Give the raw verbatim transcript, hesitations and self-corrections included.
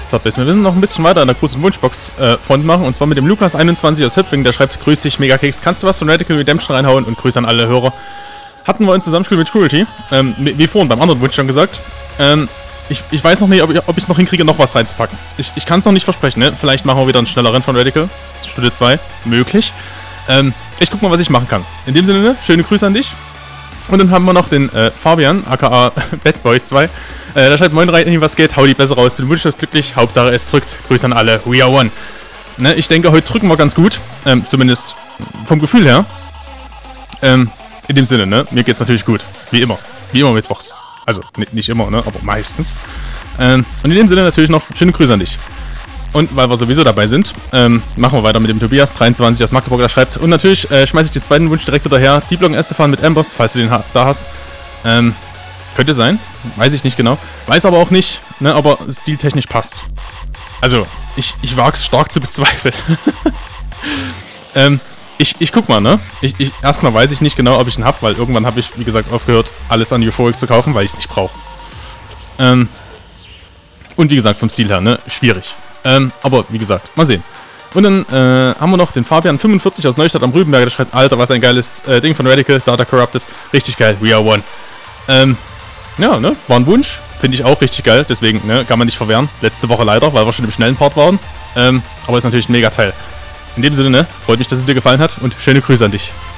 Third-Base. Wir müssen noch ein bisschen weiter an der großen Wunschbox äh, Front machen. Und zwar mit dem Lukas einundzwanzig aus Hüpfing. Der schreibt, grüß dich, Megakeks. Kannst du was von Radical Redemption reinhauen? Und Grüße an alle Hörer. Hatten wir uns Zusammenspiel mit Cruelty. Ähm, wie vorhin beim anderen Wunsch schon gesagt. Ähm, ich, ich weiß noch nicht, ob ich es noch hinkriege, noch was reinzupacken. Ich, ich kann es noch nicht versprechen, ne? Vielleicht machen wir wieder einen schnelleren von Radical. Stunde zwei. Möglich. Ähm, ich guck mal, was ich machen kann. In dem Sinne, ne? Schöne Grüße an dich. Und dann haben wir noch den äh, Fabian, aka Badboy zwei. Äh, der schreibt, moin rein, was geht, hau die besser raus, bin wunschlos glücklich, Hauptsache es drückt. Grüße an alle, we are one. Ne, ich denke, heute drücken wir ganz gut, ähm, zumindest vom Gefühl her. Ähm, in dem Sinne, ne, mir geht's natürlich gut, wie immer, wie immer mittwochs. Also, nicht immer, ne, aber meistens. Ähm, und in dem Sinne natürlich noch schöne Grüße an dich. Und weil wir sowieso dabei sind, ähm, machen wir weiter mit dem Tobias, dreiundzwanzig aus Magdeburg, der schreibt. Und natürlich äh, schmeiße ich den zweiten Wunsch direkt hinterher. Dieblong Estefan mit Ambers, falls du den ha da hast. Ähm, könnte sein, weiß ich nicht genau. Weiß aber auch nicht, ne, aber stiltechnisch passt. Also, ich, ich wage es stark zu bezweifeln. ähm, ich, ich guck mal, ne. Ich, ich, erstmal weiß ich nicht genau, ob ich ihn hab, weil irgendwann habe ich, wie gesagt, aufgehört, alles an Euphoric zu kaufen, weil ich es nicht brauche. Ähm, und wie gesagt, vom Stil her, ne, schwierig. Ähm, aber wie gesagt, mal sehen. Und dann äh, haben wir noch den Fabian fünfundvierzig aus Neustadt am Rübenberger, der schreibt, Alter, was ein geiles äh, Ding von Radical, Data Corrupted. Richtig geil, we are one. Ähm, ja, ne, war ein Wunsch. Finde ich auch richtig geil, deswegen, ne, kann man nicht verwehren. Letzte Woche leider, weil wir schon im schnellen Part waren. Ähm, aber ist natürlich ein Mega-Teil. In dem Sinne, ne, freut mich, dass es dir gefallen hat und schöne Grüße an dich.